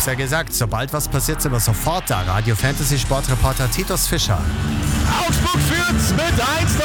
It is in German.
Besser gesagt, sobald was passiert, sind wir sofort da. Radio Fantasy Sportreporter Titus Fischer. Augsburg führt's mit 1:0.